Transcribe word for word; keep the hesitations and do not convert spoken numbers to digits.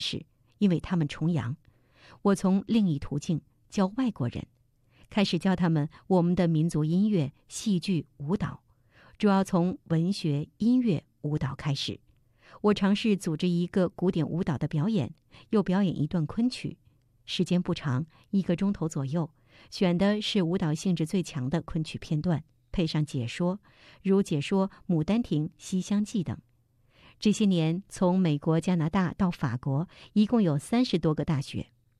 始，因为他们崇洋。我从另一途径教外国人，开始教他们我们的民族音乐、戏剧、舞蹈，主要从文学、音乐、舞蹈开始。我尝试组织一个古典舞蹈的表演，又表演一段昆曲，时间不长，一个钟头左右，选的是舞蹈性质最强的昆曲片段，配上解说，如解说《牡丹亭》《西厢记》等。这些年，从美国、加拿大到法国，一共有三十多个大学。